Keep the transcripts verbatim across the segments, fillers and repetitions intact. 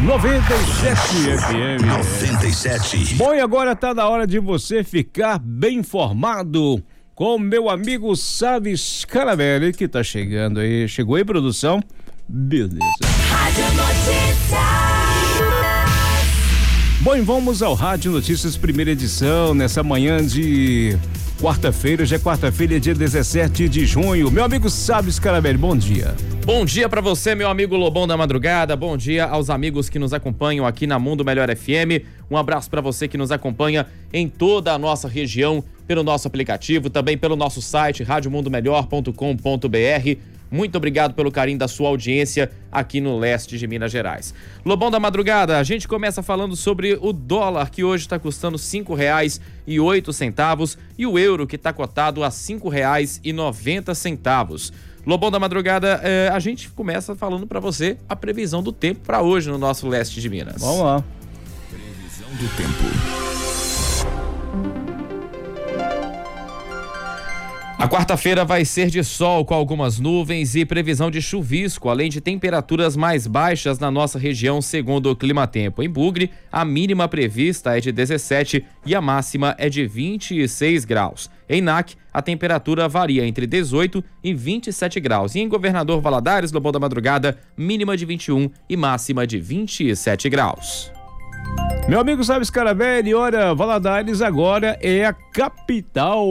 noventa e sete F M. noventa e sete. Bom, e agora tá na hora de você ficar bem informado com meu amigo Salles Caravelli, que tá chegando aí. Chegou aí, produção? Beleza. Rádio Notícias. Bom, e vamos ao Rádio Notícias, primeira edição, nessa manhã de quarta-feira. Hoje é quarta-feira, dia dezessete de junho. Meu amigo Salles Caravelli, bom dia. Bom dia pra você, meu amigo Lobão da Madrugada. Bom dia aos amigos que nos acompanham aqui na Mundo Melhor F M. Um abraço pra você que nos acompanha em toda a nossa região, pelo nosso aplicativo, também pelo nosso site rádio mundo melhor ponto com ponto b r. Muito obrigado pelo carinho da sua audiência aqui no leste de Minas Gerais. Lobão da Madrugada, a gente começa falando sobre o dólar, que hoje está custando cinco reais e oito centavos, e o euro, que está cotado a cinco reais e noventa centavos. Lobão da Madrugada, eh, a gente começa falando para você a previsão do tempo para hoje no nosso leste de Minas. Vamos lá. Previsão do tempo. A quarta-feira vai ser de sol com algumas nuvens e previsão de chuvisco, além de temperaturas mais baixas na nossa região, segundo o Climatempo. Em Bugre, a mínima prevista é de dezessete e a máxima é de vinte e seis graus. Em N A C, a temperatura varia entre dezoito e vinte e sete graus. E em Governador Valadares, Lobão da Madrugada, mínima de vinte e um e máxima de vinte e sete graus. Meu amigo Salles Caravelli, olha, Valadares agora é a capital,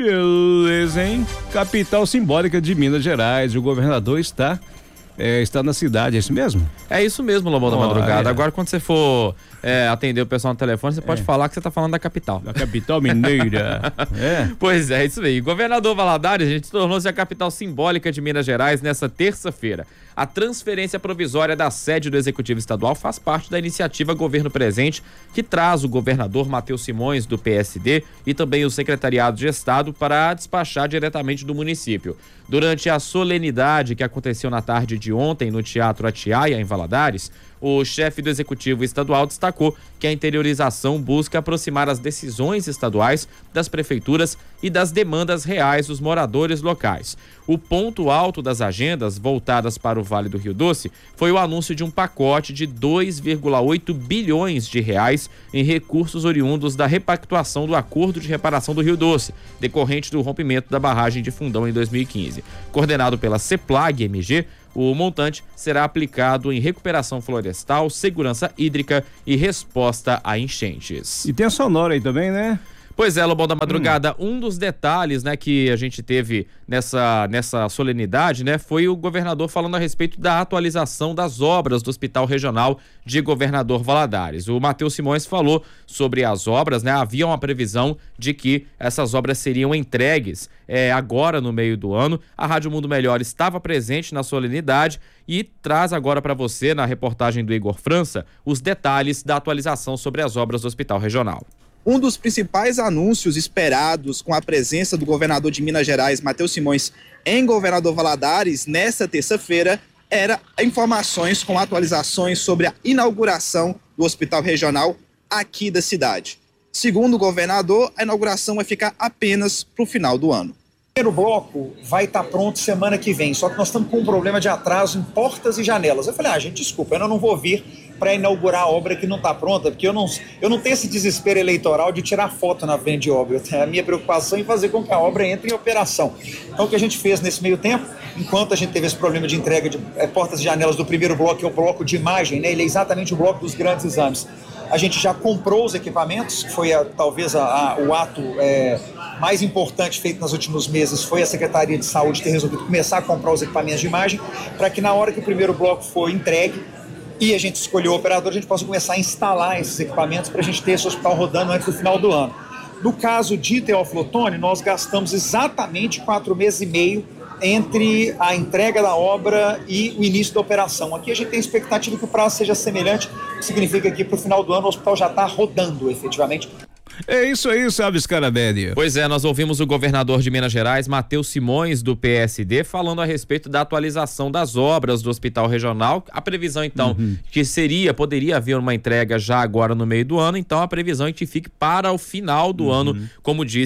beleza, hein? Capital simbólica de Minas Gerais. O governador está, é, está na cidade, é isso mesmo? É isso mesmo, Lobão da Oh, Madrugada. é. Agora, quando você for é, atender o pessoal no telefone, você pode É. falar que você está falando da capital. Da capital mineira. É. Pois é, isso aí. Governador Valadares, a gente tornou-se a capital simbólica de Minas Gerais nessa terça-feira. A transferência provisória da sede do Executivo Estadual faz parte da iniciativa Governo Presente, que traz o governador Matheus Simões, do P S D, e também o secretariado de Estado para despachar diretamente do município. Durante a solenidade que aconteceu na tarde de ontem no Teatro Atiaia, em Valadares, o chefe do Executivo Estadual destacou que a interiorização busca aproximar as decisões estaduais das prefeituras e das demandas reais dos moradores locais. O ponto alto das agendas voltadas para o Vale do Rio Doce foi o anúncio de um pacote de dois vírgula oito bilhões de reais em recursos oriundos da repactuação do Acordo de Reparação do Rio Doce, decorrente do rompimento da barragem de Fundão em dois mil e quinze. Coordenado pela CEPLAG M G, o montante será aplicado em recuperação florestal, segurança hídrica e resposta a enchentes. E tem a Sonora aí também, né? Pois é, Lobão da Madrugada, hum. um dos detalhes, né, que a gente teve nessa, nessa solenidade, né, foi o governador falando a respeito da atualização das obras do Hospital Regional de Governador Valadares. O Matheus Simões falou sobre as obras, né, havia uma previsão de que essas obras seriam entregues é, agora no meio do ano. A Rádio Mundo Melhor estava presente na solenidade e traz agora para você, na reportagem do Igor França, os detalhes da atualização sobre as obras do Hospital Regional. Um dos principais anúncios esperados com a presença do governador de Minas Gerais, Matheus Simões, em Governador Valadares, nesta terça-feira, era informações com atualizações sobre a inauguração do Hospital Regional aqui da cidade. Segundo o governador, a inauguração vai ficar apenas para o final do ano. O primeiro bloco vai estar pronto semana que vem, só que nós estamos com um problema de atraso em portas e janelas. Eu falei, ah, gente, desculpa, eu não vou vir para inaugurar a obra que não está pronta, porque eu não, eu não tenho esse desespero eleitoral de tirar foto na frente de obra. Eu tenho a minha preocupação em fazer com que a obra entre em operação. Então, o que a gente fez nesse meio tempo, enquanto a gente teve esse problema de entrega de é, portas e janelas do primeiro bloco, que é o bloco de imagem, né? Ele é exatamente o bloco dos grandes exames. A gente já comprou os equipamentos, que foi a, talvez a, a, o ato é, mais importante feito nos últimos meses, foi a Secretaria de Saúde ter resolvido começar a comprar os equipamentos de imagem, para que na hora que o primeiro bloco for entregue e a gente escolheu o operador, a gente possa começar a instalar esses equipamentos para a gente ter esse hospital rodando antes do final do ano. No caso de Teófilo Otoni, nós gastamos exatamente quatro meses e meio entre a entrega da obra e o início da operação. Aqui a gente tem a expectativa que o prazo seja semelhante, o que significa que para o final do ano o hospital já está rodando efetivamente. É isso aí, Salles Caravelli. Pois é, nós ouvimos o governador de Minas Gerais, Matheus Simões, do P S D, falando a respeito da atualização das obras do Hospital Regional. A previsão, então, uhum. que seria, poderia haver uma entrega já agora no meio do ano, então a previsão é que fique para o final do uhum. ano, como disse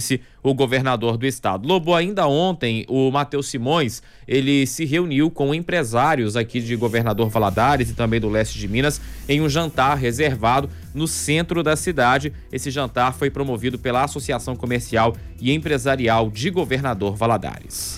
o governador do estado. Lobo, ainda ontem, o Matheus Simões, ele se reuniu com empresários aqui de Governador Valadares e também do leste de Minas em um jantar reservado no centro da cidade. Esse jantar foi promovido pela Associação Comercial e Empresarial de Governador Valadares.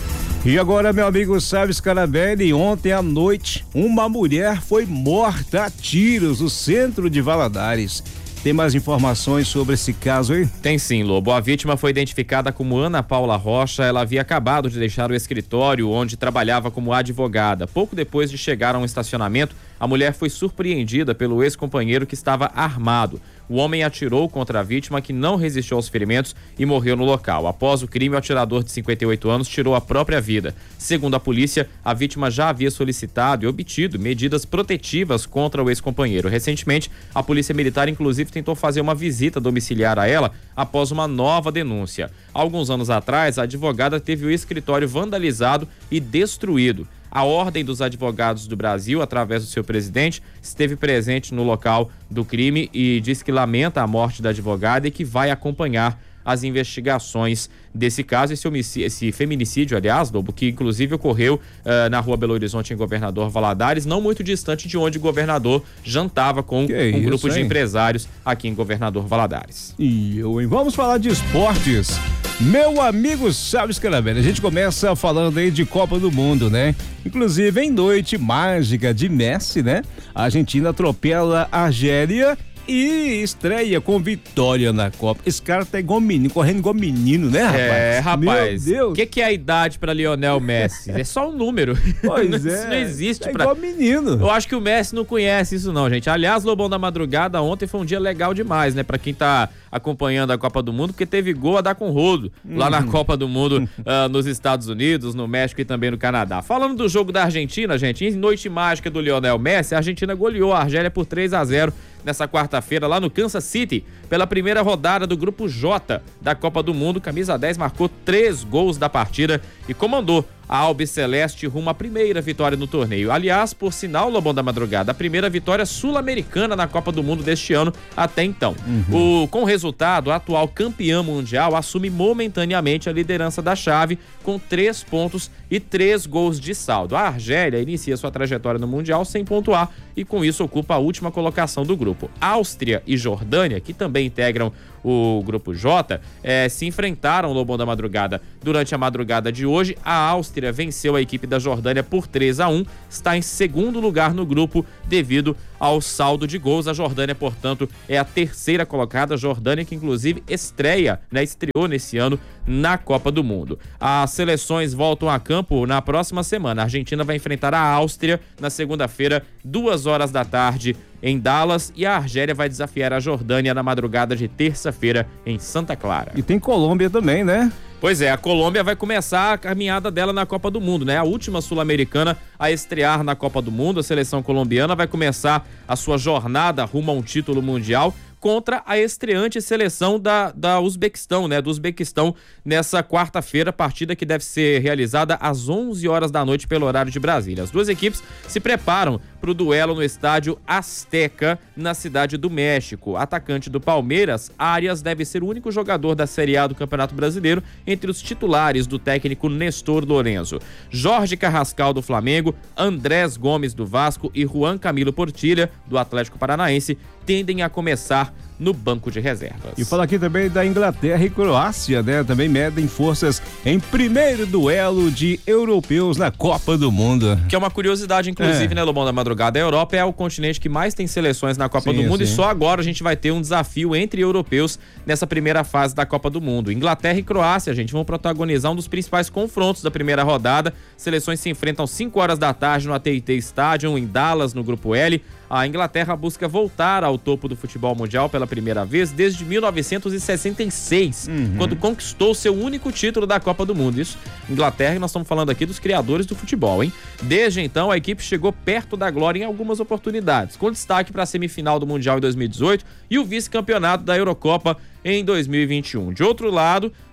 E agora, meu amigo Salve Scarabelli, ontem à noite, uma mulher foi morta a tiros no centro de Valadares. Tem mais informações sobre esse caso aí? Tem sim, Lobo. A vítima foi identificada como Ana Paula Rocha. Ela havia acabado de deixar o escritório onde trabalhava como advogada. Pouco depois de chegar a um estacionamento, a mulher foi surpreendida pelo ex-companheiro que estava armado. O homem atirou contra a vítima, que não resistiu aos ferimentos e morreu no local. Após o crime, o atirador de cinquenta e oito anos tirou a própria vida. Segundo a polícia, a vítima já havia solicitado e obtido medidas protetivas contra o ex-companheiro. Recentemente, a Polícia Militar, inclusive, tentou fazer uma visita domiciliar a ela após uma nova denúncia. Alguns anos atrás, a advogada teve o escritório vandalizado e destruído. A Ordem dos Advogados do Brasil, através do seu presidente, esteve presente no local do crime e diz que lamenta a morte da advogada e que vai acompanhar as investigações desse caso, esse, homicídio, esse feminicídio, aliás, Lobo, que inclusive ocorreu uh, na rua Belo Horizonte, em Governador Valadares, não muito distante de onde o governador jantava com que um isso, grupo hein? de empresários aqui em Governador Valadares. E eu, hein? Vamos falar de esportes. Meu amigo Salve Scarabelli, a gente começa falando aí de Copa do Mundo, né? Inclusive em noite mágica de Messi, né? A Argentina atropela a Argélia e estreia com vitória na Copa. Esse cara tá igual menino, correndo igual menino, né, rapaz? É, rapaz. Meu Deus. O que, que é a idade pra Lionel Messi? É só um número. Pois não, é. Isso não existe. É pra... igual menino. Eu acho que o Messi não conhece isso não, gente. Aliás, Lobão da Madrugada, ontem foi um dia legal demais, né? Pra quem tá acompanhando a Copa do Mundo, porque teve gol a dar com rodo hum. lá na Copa do Mundo, uh, nos Estados Unidos, no México e também no Canadá. Falando do jogo da Argentina, gente, em noite mágica do Lionel Messi, a Argentina goleou a Argélia por três a zero nessa quarta-feira lá no Kansas City, pela primeira rodada do Grupo J da Copa do Mundo. Camisa dez marcou três gols da partida e comandou a Albiceleste rumo à primeira vitória no torneio. Aliás, por sinal, Lobão da Madrugada, a primeira vitória sul-americana na Copa do Mundo deste ano até então. Uhum. O, com o resultado, a atual campeã mundial assume momentaneamente a liderança da chave com três pontos e três gols de saldo. A Argélia inicia sua trajetória no Mundial sem pontuar e com isso ocupa a última colocação do grupo. Áustria e Jordânia, que também integram o Grupo J, eh, se enfrentaram, Lobão da Madrugada, durante a madrugada de hoje. A Áustria venceu a equipe da Jordânia por três a um, está em segundo lugar no grupo devido ao saldo de gols. A Jordânia, portanto, é a terceira colocada. A Jordânia que inclusive estreia, né, estreou nesse ano na Copa do Mundo. As seleções voltam a campo na próxima semana. A Argentina vai enfrentar a Áustria na segunda-feira, duas horas da tarde, em Dallas, e a Argélia vai desafiar a Jordânia na madrugada de terça-feira em Santa Clara. E tem Colômbia também, né? Pois é, a Colômbia vai começar a caminhada dela na Copa do Mundo, né? A última sul-americana a estrear na Copa do Mundo. A seleção colombiana vai começar a sua jornada rumo a um título mundial contra a estreante seleção da, da Uzbequistão, né? Do Uzbequistão, nessa quarta-feira, partida que deve ser realizada às onze horas da noite pelo horário de Brasília. As duas equipes se preparam para o duelo no estádio Azteca, na cidade do México. Atacante do Palmeiras, Arias deve ser o único jogador da Série A do Campeonato Brasileiro entre os titulares do técnico Nestor Lourenço. Jorge Carrascal do Flamengo, Andrés Gomes do Vasco e Juan Camilo Portilha do Atlético Paranaense tendem a começar no banco de reservas. E fala aqui também da Inglaterra e Croácia, né? Também medem forças em primeiro duelo de europeus na Copa do Mundo. Que é uma curiosidade, inclusive, é. né, Lobão da Madrugada? A Europa é o continente que mais tem seleções na Copa sim, do Mundo sim. e só agora a gente vai ter um desafio entre europeus nessa primeira fase da Copa do Mundo. Inglaterra e Croácia, gente, vão protagonizar um dos principais confrontos da primeira rodada. Seleções se enfrentam às cinco horas da tarde no A T e T Stadium, em Dallas, no Grupo L. A Inglaterra busca voltar ao topo do futebol mundial pela primeira vez desde mil novecentos e sessenta e seis, uhum. quando conquistou seu único título da Copa do Mundo. Isso, Inglaterra, nós estamos falando aqui dos criadores do futebol, hein? Desde então, a equipe chegou perto da glória em algumas oportunidades, com destaque para a semifinal do Mundial em dois mil e dezoito e o vice-campeonato da Eurocopa em dois mil e vinte e um. De outro lado,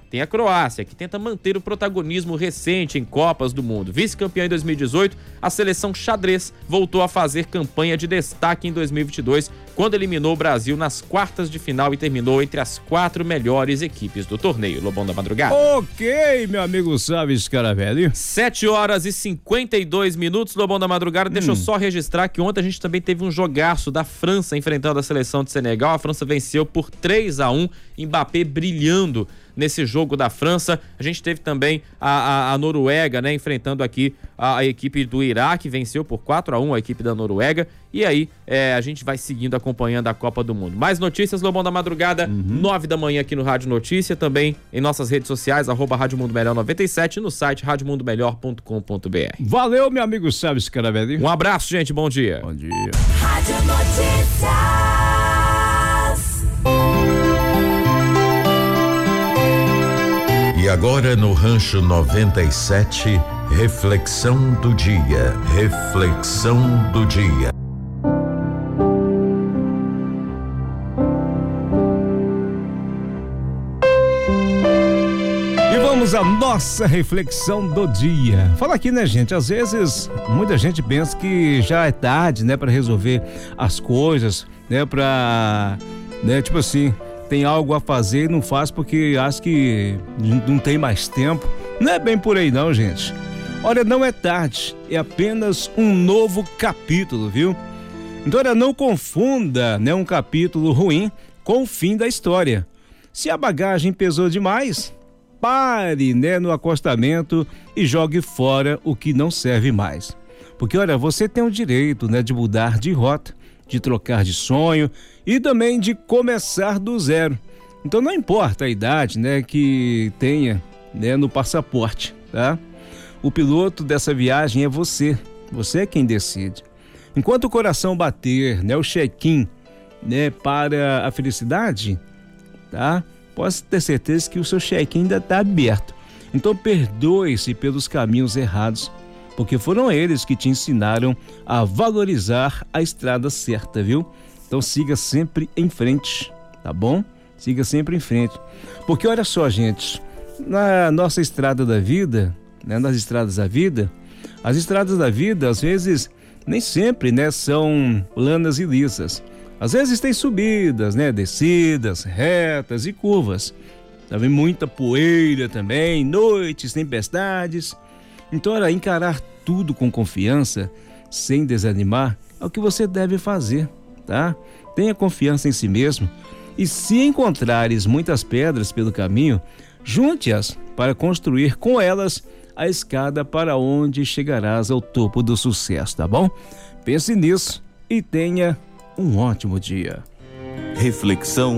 tem a Croácia, que tenta manter o protagonismo recente em Copas do Mundo. Vice-campeã em dois mil e dezoito, a seleção xadrez voltou a fazer campanha de destaque em dois mil e vinte e dois, quando eliminou o Brasil nas quartas de final e terminou entre as quatro melhores equipes do torneio. Lobão da Madrugada. Ok, meu amigo Salves Caravelli. sete horas e cinquenta e dois minutos, Lobão da Madrugada. Deixa hum. eu só registrar que ontem a gente também teve um jogaço da França enfrentando a seleção de Senegal. A França venceu por três a um, Mbappé brilhando nesse jogo da França. A gente teve também a, a, a Noruega, né, enfrentando aqui a, a equipe do Iraque, venceu por quatro a um a equipe da Noruega. E aí é, a gente vai seguindo, acompanhando a Copa do Mundo. Mais notícias, Lobão da Madrugada, uhum. nove da manhã aqui no Rádio Notícia, também em nossas redes sociais, arroba Rádio Mundo Melhor noventa e sete, no site rádio mundo melhor ponto com ponto b r. Valeu, meu amigo Salves Caravelli. Um abraço, gente, bom dia. Bom dia. Rádio Notícias. E agora no Rancho noventa e sete, reflexão do dia. Reflexão do dia. E vamos à nossa reflexão do dia. Fala aqui, né, gente? Às vezes, muita gente pensa que já é tarde, né, para resolver as coisas, né, para, né, tipo assim, tem algo a fazer e não faz porque acha que não tem mais tempo. Não é bem por aí não, gente. Olha, não é tarde, é apenas um novo capítulo, viu? Então, olha, não confunda, né, um capítulo ruim com o fim da história. Se a bagagem pesou demais, pare, né, no acostamento e jogue fora o que não serve mais. Porque, olha, você tem o direito, né, de mudar de rota, de trocar de sonho e também de começar do zero. Então não importa a idade, né, que tenha, né, no passaporte, tá? O piloto dessa viagem é você, você é quem decide. Enquanto o coração bater, né, o check-in, né, para a felicidade, tá? Posso ter certeza que o seu check-in ainda está aberto. Então perdoe-se pelos caminhos errados, porque foram eles que te ensinaram a valorizar a estrada certa, viu? Então siga sempre em frente, tá bom? Siga sempre em frente. Porque olha só, gente, na nossa estrada da vida, né, nas estradas da vida, as estradas da vida, às vezes, nem sempre, né, são planas e lisas. Às vezes tem subidas, né, descidas, retas e curvas. Também muita poeira também, noites, tempestades. Então, olha, encarar tudo com confiança, sem desanimar, é o que você deve fazer, tá? Tenha confiança em si mesmo e se encontrares muitas pedras pelo caminho, junte-as para construir com elas a escada para onde chegarás ao topo do sucesso, tá bom? Pense nisso e tenha um ótimo dia. Reflexão